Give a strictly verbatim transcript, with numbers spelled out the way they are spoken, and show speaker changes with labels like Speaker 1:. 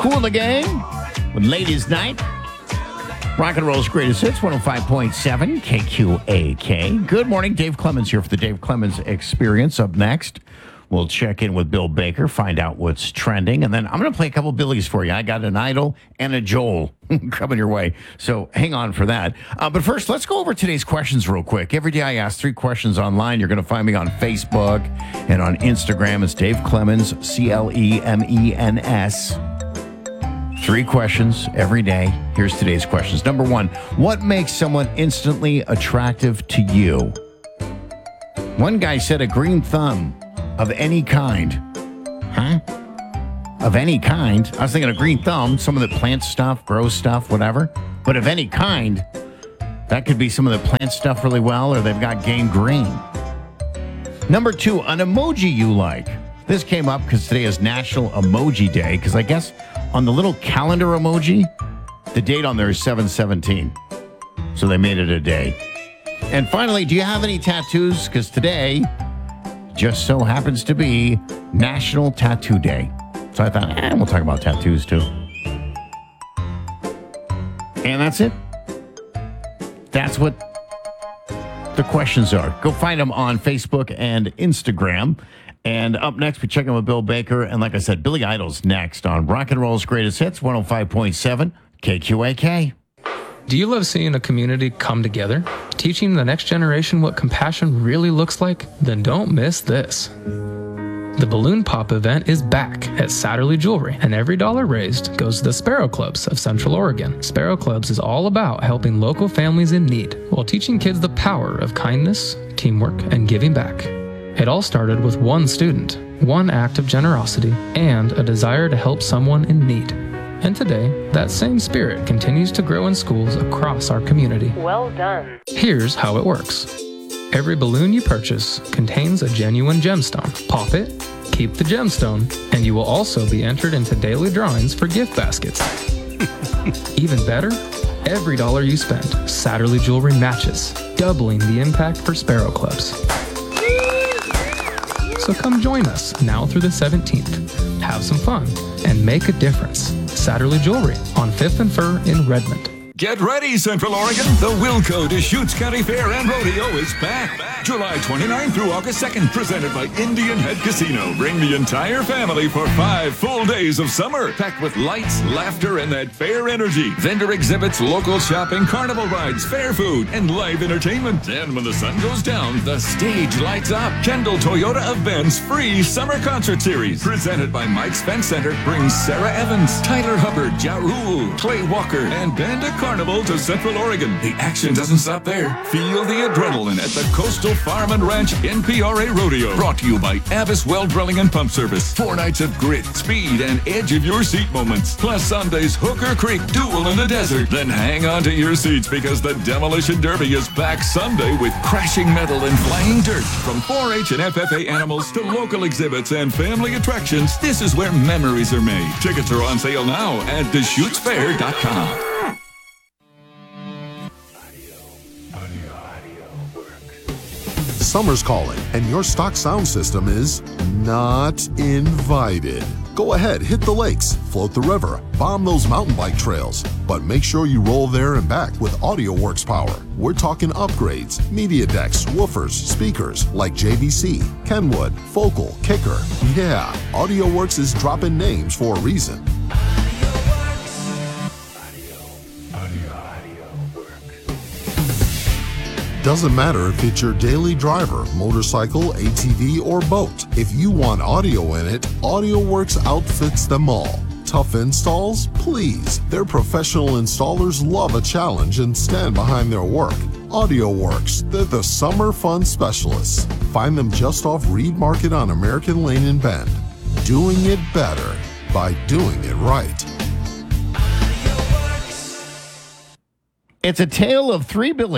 Speaker 1: Kool and the Gang with Ladies Night. Rock and Roll's greatest hits, one oh five point seven K Q A K. Good morning. Dave Clemens here for the Dave Clemens Experience. Up next, we'll check in with Bill Baker, find out what's trending, and then I'm going to play a couple Billies for you. I got an Idol and a Joel coming your way, so hang on for that. Uh, but first, let's go over today's questions real quick. Every day I ask three questions online. You're going to find me on Facebook and on Instagram. It's Dave Clemens, C L E M E N S. Three questions every day. Here's today's questions. Number one, what makes someone instantly attractive to you? One guy said a green thumb of any kind. Huh? Of any kind? I was thinking a green thumb, someone that plants stuff, grows stuff, whatever. But of any kind, that could be someone that plants stuff really well, or they've got game green. Number two, an emoji you like. This came up because today is National Emoji Day, because I guess on the little calendar emoji, the date on there is seven seventeen. So they made it a day. And finally, do you have any tattoos? Because today just so happens to be National Tattoo Day. So I thought, eh, we'll talk about tattoos too. And that's it. That's what the questions are. Go find them on Facebook and Instagram. And up next, we check in with Bill Baker. And like I said, Billy Idol's next on Rock and Roll's Greatest Hits, one oh five point seven K Q A K.
Speaker 2: Do you love seeing a community come together? Teaching the next generation what compassion really looks like? Then don't miss this. The Balloon Pop event is back at Satterley Jewelry, and every dollar raised goes to the Sparrow Clubs of Central Oregon. Sparrow Clubs is all about helping local families in need while teaching kids the power of kindness, teamwork, and giving back. It all started with one student, one act of generosity, and a desire to help someone in need. And today, that same spirit continues to grow in schools across our community.
Speaker 3: Well done.
Speaker 2: Here's how it works. Every balloon you purchase contains a genuine gemstone. Pop it, keep the gemstone, and you will also be entered into daily drawings for gift baskets. Even better, every dollar you spend, Satterley Jewelry matches, doubling the impact for Sparrow Clubs. So come join us now through the seventeenth. Have some fun and make a difference. Satterley Jewelry on Fifth and Fur in Redmond.
Speaker 4: Get ready, Central Oregon. The Wilco Deschutes County Fair and Rodeo is back. July twenty-ninth through August second, presented by Indian Head Casino. Bring the entire family for five full days of summer, packed with lights, laughter, and that fair energy. Vendor exhibits, local shopping, carnival rides, fair food, and live entertainment. And when the sun goes down, the stage lights up. Kendall Toyota of Ben's free summer concert series, presented by Mike's Fence Center, brings Sarah Evans, Tyler Hubbard, Ja Rule, Clay Walker, and Banda Carnival to Central Oregon. The action doesn't stop there. Feel the adrenaline at the Coastal Farm and Ranch N P R A Rodeo. Brought to you by Avis Well Drilling and Pump Service. Four nights of grit, speed, and edge of your seat moments. Plus Sunday's Hooker Creek Duel in the Desert. Then hang on to your seats because the Demolition Derby is back Sunday with crashing metal and flying dirt. From four H and F F A animals to local exhibits and family attractions, this is where memories are made. Tickets are on sale now at deschutes fair dot com.
Speaker 5: Summer's calling, and your stock sound system is not invited. Go ahead, hit the lakes, float the river, bomb those mountain bike trails, but make sure you roll there and back with AudioWorks power. We're talking upgrades, media decks, woofers, speakers like J V C, Kenwood, Focal, Kicker. Yeah, AudioWorks is dropping names for a reason. Doesn't matter if it's your daily driver, motorcycle, A T V, or boat. If you want audio in it, AudioWorks outfits them all. Tough installs? Please. Their professional installers love a challenge and stand behind their work. AudioWorks, they're the summer fun specialists. Find them just off Reed Market on American Lane in Bend. Doing it better by doing it right.
Speaker 1: It's a tale of three Billies.